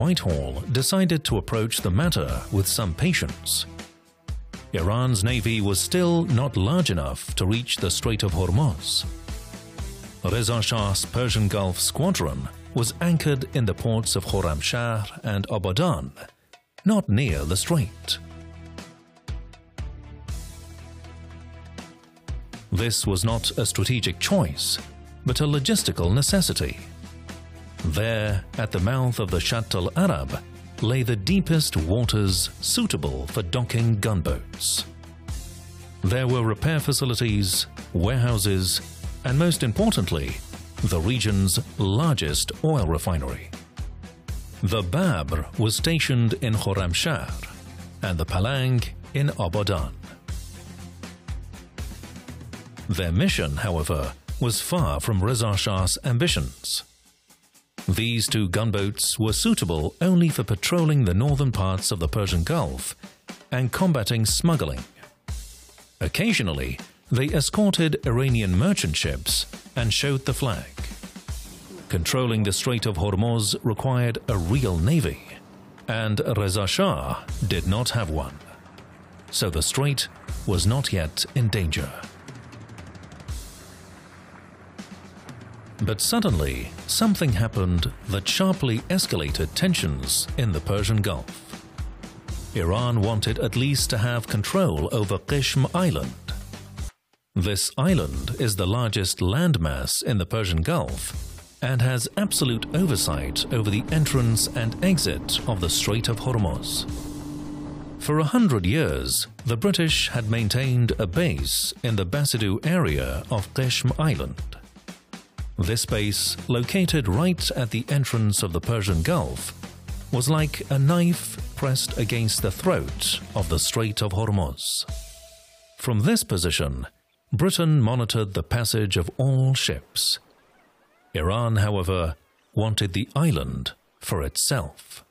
Whitehall decided to approach the matter with some patience. Iran's navy was still not large enough to reach the Strait of Hormuz. Reza Shah's Persian Gulf squadron was anchored in the ports of Khorramshahr and Abadan, not near the strait. This was not a strategic choice, but a logistical necessity. There, at the mouth of the Shatt al-Arab, lay the deepest waters suitable for docking gunboats. There were repair facilities, warehouses, and most importantly, the region's largest oil refinery. The Babr was stationed in Khorramshahr and the Palang in Abadan. Their mission, however, was far from Reza Shah's ambitions. These two gunboats were suitable only for patrolling the northern parts of the Persian Gulf and combating smuggling. Occasionally, they escorted Iranian merchant ships and showed the flag. Controlling the Strait of Hormuz required a real navy, and Reza Shah did not have one. So the strait was not yet in danger. But suddenly, something happened that sharply escalated tensions in the Persian Gulf. Iran wanted at least to have control over Qishm Island. This island is the largest landmass in the Persian Gulf and has absolute oversight over the entrance and exit of the Strait of Hormuz. For 100 years, the British had maintained a base in the Basidu area of Qishm Island. This base, located right at the entrance of the Persian Gulf, was like a knife pressed against the throat of the Strait of Hormuz. From this position, Britain monitored the passage of all ships. Iran, however, wanted the island for itself.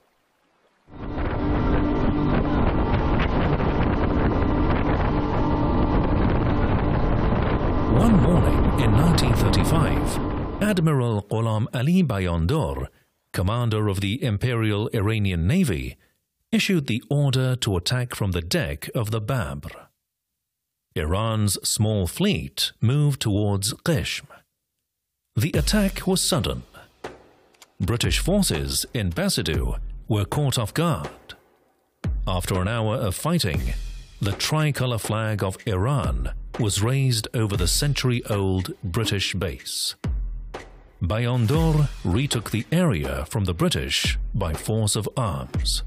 One morning in 1935, Admiral Ghulam Ali Bayandor, commander of the Imperial Iranian Navy, issued the order to attack from the deck of the Babr. Iran's small fleet moved towards Qishm. The attack was sudden. British forces in Basidu were caught off guard. After an hour of fighting, the tricolour flag of Iran was raised over the century-old British base. Bayandor retook the area from the British by force of arms.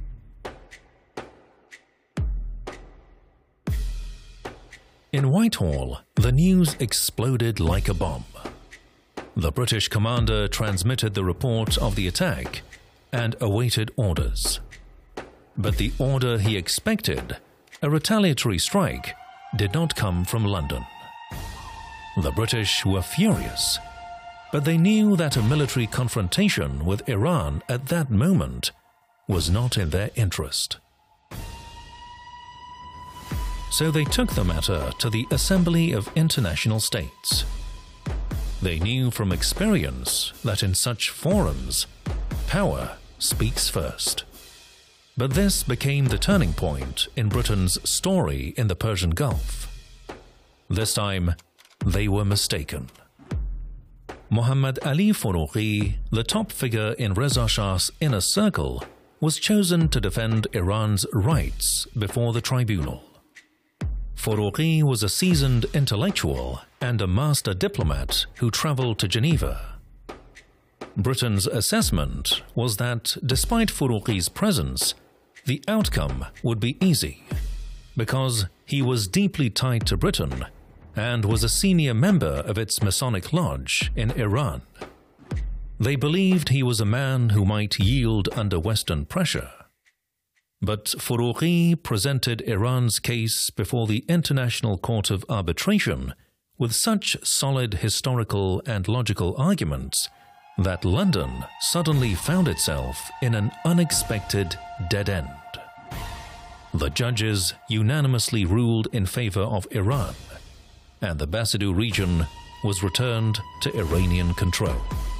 In Whitehall, the news exploded like a bomb. The British commander transmitted the report of the attack and awaited orders. But the order he expected, a retaliatory strike, did not come from London. The British were furious, but they knew that a military confrontation with Iran at that moment was not in their interest. So they took the matter to the Assembly of International States. They knew from experience that in such forums, power speaks first. But this became the turning point in Britain's story in the Persian Gulf. This time, they were mistaken. Muhammad Ali Farouqi, the top figure in Reza Shah's inner circle, was chosen to defend Iran's rights before the tribunal. Farouqi was a seasoned intellectual and a master diplomat who traveled to Geneva. Britain's assessment was that despite Farouqi's presence, the outcome would be easy, because he was deeply tied to Britain and was a senior member of its Masonic Lodge in Iran. They believed he was a man who might yield under Western pressure. But Farouqi presented Iran's case before the International Court of Arbitration with such solid historical and logical arguments that London suddenly found itself in an unexpected dead end. The judges unanimously ruled in favor of Iran, and the Basidu region was returned to Iranian control.